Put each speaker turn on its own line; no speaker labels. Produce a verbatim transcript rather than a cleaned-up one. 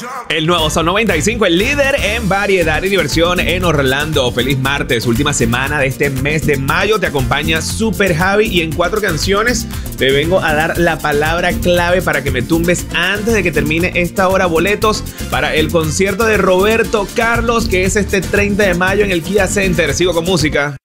El nuevo Sol noventa y cinco, el líder en variedad y diversión en Orlando. Feliz martes, última semana de este mes de mayo. Te acompaña Super Javi y en cuatro canciones te vengo a dar la palabra clave para que me tumbes antes de que termine esta hora boletos para el concierto de Roberto Carlos, que es este treinta de mayo en el Kia Center. Sigo con música.